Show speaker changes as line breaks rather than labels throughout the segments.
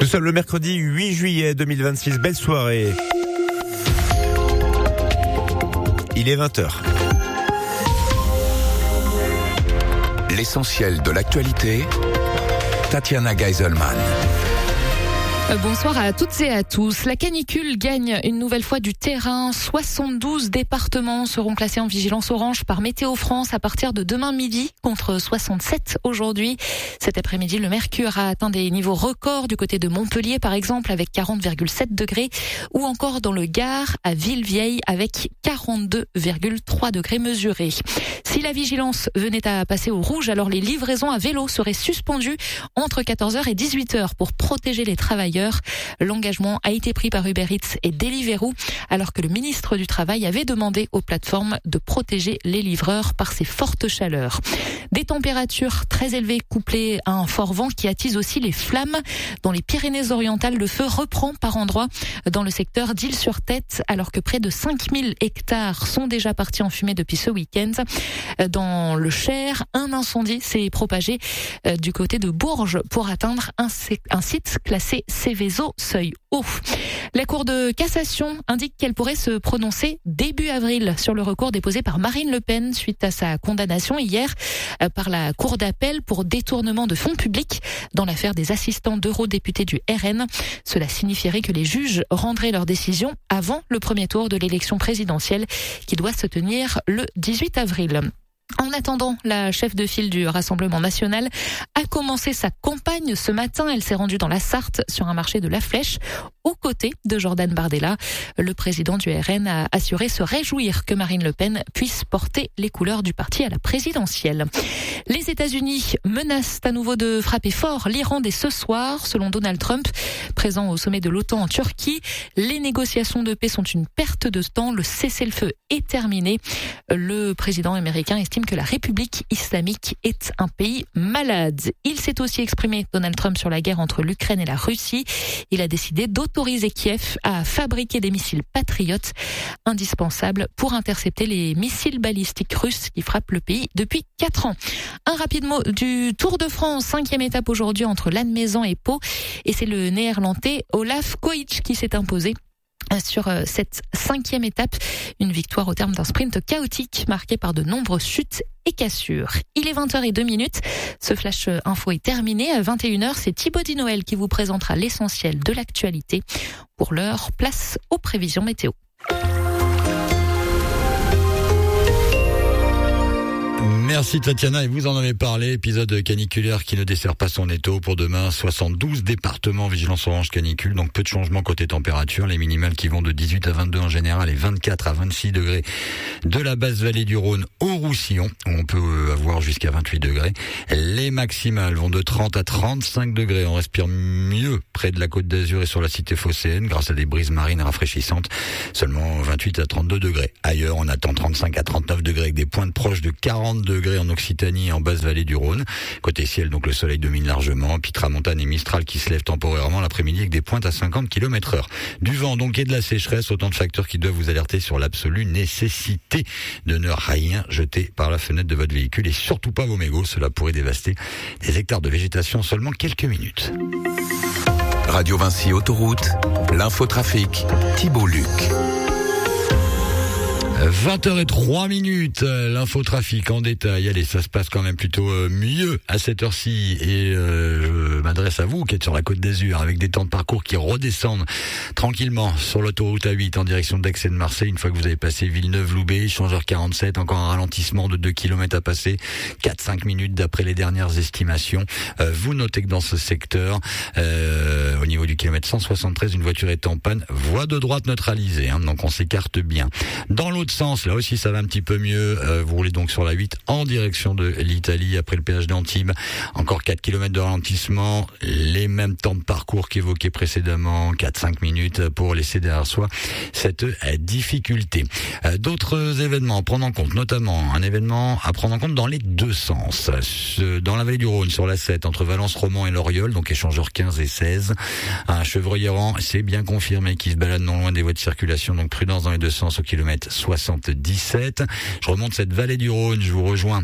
Nous sommes le mercredi 8 juillet 2026. Belle soirée. Il est 20h.
L'essentiel de l'actualité, Tatiana Geiselman.
Bonsoir à toutes et à tous. La canicule gagne une nouvelle fois du terrain. 72 départements seront classés en vigilance orange par Météo France à partir de demain midi contre 67 aujourd'hui. Cet après-midi, le mercure a atteint des niveaux records du côté de Montpellier par exemple avec 40,7 degrés ou encore dans le Gard à Villevieille avec 42,3 degrés mesurés. Si la vigilance venait à passer au rouge, alors les livraisons à vélo seraient suspendues entre 14h et 18h pour protéger les travailleurs. L'engagement a été pris par Uber Eats et Deliveroo, alors que le ministre du Travail avait demandé aux plateformes de protéger les livreurs par ces fortes chaleurs. Des températures très élevées couplées à un fort vent qui attise aussi les flammes. Dans les Pyrénées-Orientales, le feu reprend par endroits dans le secteur d'Isle-sur-Tête, alors que près de 5000 hectares sont déjà partis en fumée depuis ce week-end. Dans le Cher, un incendie s'est propagé du côté de Bourges pour atteindre un site classé Céveso seuil haut. La Cour de cassation indique qu'elle pourrait se prononcer début avril sur le recours déposé par Marine Le Pen suite à sa condamnation hier par la Cour d'appel pour détournement de fonds publics dans l'affaire des assistants d'eurodéputés du RN. Cela signifierait que les juges rendraient leur décision avant le premier tour de l'élection présidentielle qui doit se tenir le 18 avril. En attendant, la chef de file du Rassemblement national a commencé sa campagne ce matin. Elle s'est rendue dans la Sarthe sur un marché de La Flèche aux côtés de Jordan Bardella. Le président du RN a assuré se réjouir que Marine Le Pen puisse porter les couleurs du parti à la présidentielle. Les États-Unis menacent à nouveau de frapper fort l'Iran dès ce soir, selon Donald Trump, présent au sommet de l'OTAN en Turquie. Les négociations de paix sont une perte de temps. Le cessez-le-feu est terminé. Le président américain estime que la République islamique est un pays malade. Il s'est aussi exprimé, Donald Trump, sur la guerre entre l'Ukraine et la Russie. Il a décidé d'autoriser Kiev à fabriquer des missiles patriotes indispensables pour intercepter les missiles balistiques russes qui frappent le pays depuis 4 ans. Un rapide mot du Tour de France, 5e étape aujourd'hui entre Lannemezan et Pau. Et c'est le néerlandais Olaf Koic qui s'est imposé sur cette 5e étape, une victoire au terme d'un sprint chaotique marqué par de nombreuses chutes et cassures. Il est 20h02. Ce flash info est terminé. À 21h, c'est Thibaut Noël qui vous présentera l'essentiel de l'actualité. Pour l'heure, place aux prévisions météo.
Merci Tatiana, et vous en avez parlé, épisode caniculaire qui ne dessert pas son étau pour demain. 72 départements vigilance orange canicule, donc peu de changements côté température, les minimales qui vont de 18 à 22 en général et 24 à 26 degrés de la basse vallée du Rhône au Roussillon, où on peut avoir jusqu'à 28 degrés. Les maximales vont de 30 à 35 degrés, on respire mieux près de la Côte d'Azur et sur la cité phocéenne grâce à des brises marines rafraîchissantes, seulement 28 à 32 degrés. Ailleurs, on attend 35 à 39 degrés avec des pointes proches de 40 degrés en Occitanie et en basse vallée du Rhône. Côté ciel, donc le soleil domine largement, puis tramontane et Mistral qui se lèvent temporairement l'après-midi avec des pointes à 50 km/h. Du vent donc et de la sécheresse, autant de facteurs qui doivent vous alerter sur l'absolue nécessité de ne rien jeter par la fenêtre de votre véhicule et surtout pas vos mégots, cela pourrait dévaster des hectares de végétation en seulement quelques minutes.
Radio Vinci Autoroute, l'infotrafic, Thibaut Luc.
20h03, l'infotrafic en détail. Allez, ça se passe quand même plutôt mieux à cette heure-ci. Et je m'adresse à vous qui êtes sur la Côte d'Azur avec des temps de parcours qui redescendent tranquillement sur l'autoroute A8 en direction d'Aix et de Marseille. Une fois que vous avez passé Villeneuve-Loubet, échangeur 47, encore un ralentissement de 2 km à passer, 4-5 minutes d'après les dernières estimations. Vous notez que dans ce secteur, au niveau du kilomètre 173, une voiture est en panne, voie de droite neutralisée, donc on s'écarte bien. Dans l'autre sens, là aussi ça va un petit peu mieux, vous roulez donc sur la 8 en direction de l'Italie après le péage d'Antibes, encore 4 km de ralentissement, les mêmes temps de parcours qu'évoqués précédemment, 4-5 minutes pour laisser derrière soi cette difficulté. D'autres événements à prendre en compte, notamment un événement à prendre en compte dans les deux sens, dans la vallée du Rhône sur la 7 entre Valence, Romans et Loriol, donc échangeur 15 et 16, un chevreuil errant, c'est bien confirmé, qui se balade non loin des voies de circulation, donc prudence dans les deux sens au kilomètre 77. Je remonte cette vallée du Rhône, je vous rejoins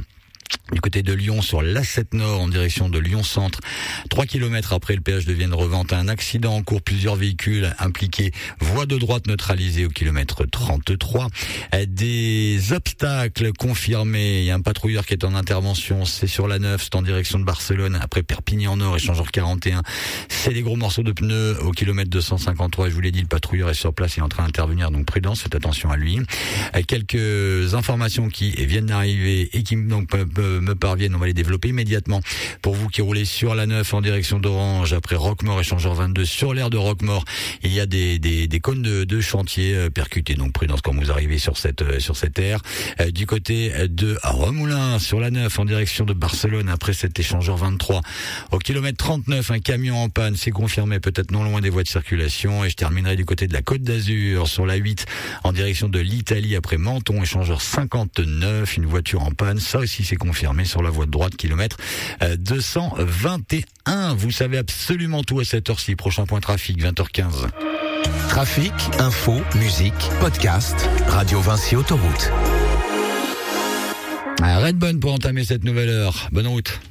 Du côté de Lyon, sur l'A7 Nord, en direction de Lyon Centre, 3 km après le péage de Vienne-Revente, un accident en cours, plusieurs véhicules impliqués, voie de droite neutralisée au kilomètre 33. Des obstacles confirmés, il y a un patrouilleur qui est en intervention, c'est sur la 9, c'est en direction de Barcelone, après Perpignan-Nord, échangeur 41. C'est des gros morceaux de pneus au kilomètre 253, je vous l'ai dit, le patrouilleur est sur place, il est en train d'intervenir, donc prudence, faites attention à lui. Quelques informations qui viennent d'arriver et qui donc me parviennent, on va les développer immédiatement. Pour vous qui roulez sur la 9 en direction d'Orange, après Roquemort, échangeur 22, sur l'aire de Roquemort, il y a des cônes de chantier percutés, donc prudence quand vous arrivez sur cette aire. Du côté de Remoulins, sur la 9 en direction de Barcelone, après cet échangeur 23, au kilomètre 39, un camion en panne, c'est confirmé, peut-être non loin des voies de circulation. Et je terminerai du côté de la Côte d'Azur, sur la 8 en direction de l'Italie, après Menton, échangeur 59, une voiture en panne, ça aussi c'est confirmé sur la voie de droite, kilomètre 221. Vous savez absolument tout à cette heure-ci. Prochain point trafic, 20h15.
Trafic, info, musique, podcast, Radio Vinci Autoroute.
Redbone pour entamer cette nouvelle heure. Bonne route.